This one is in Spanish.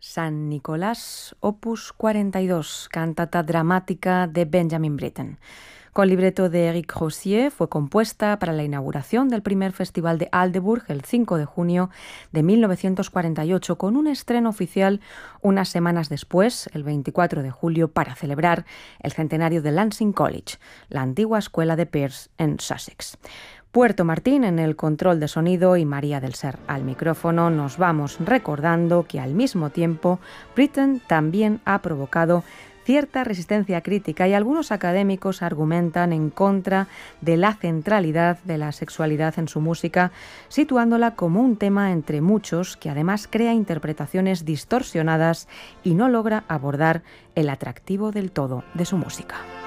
San Nicolás, opus 42, cantata dramática de Benjamin Britten. Con libreto de Éric Rossier, fue compuesta para la inauguración del primer festival de Aldeburgh el 5 de junio de 1948, con un estreno oficial unas semanas después, el 24 de julio, para celebrar el centenario de Lancing College, la antigua escuela de Peirce en Sussex. Puerto Martín en el control de sonido y María del Ser al micrófono. Nos vamos recordando que al mismo tiempo Britten también ha provocado cierta resistencia crítica y algunos académicos argumentan en contra de la centralidad de la sexualidad en su música, situándola como un tema entre muchos que además crea interpretaciones distorsionadas y no logra abordar el atractivo del todo de su música.